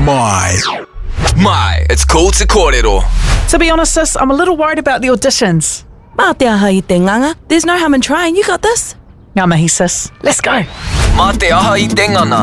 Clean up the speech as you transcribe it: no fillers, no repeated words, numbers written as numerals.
Mai, it's cool to kōrero. To be honest, sis, I'm a little worried about the auditions. Mā te aha I te nganga. There's no harm in trying. You got this. Ngā mihi, sis. Let's go. Mā te aha I te ngana.